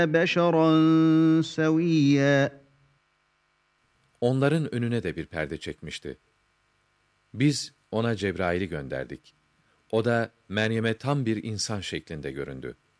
بَشَرًا سَوِيًّا. Onların önüne de bir perde çekmişti. Biz ona Cebrail'i gönderdik. O da Meryem'e tam bir insan şeklinde göründü.